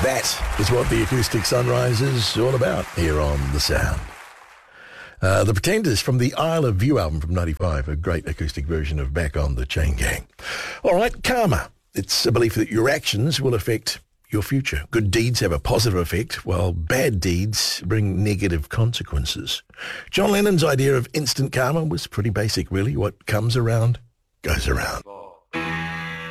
That is what the Acoustic Sunrise is all about here on The Sound. The Pretenders from the Isle of View album from 95, a great acoustic version of Back on the Chain Gang. All right, karma. It's a belief that your actions will affect your future. Good deeds have a positive effect, while bad deeds bring negative consequences. John Lennon's idea of instant karma was pretty basic, really. What comes around, goes around.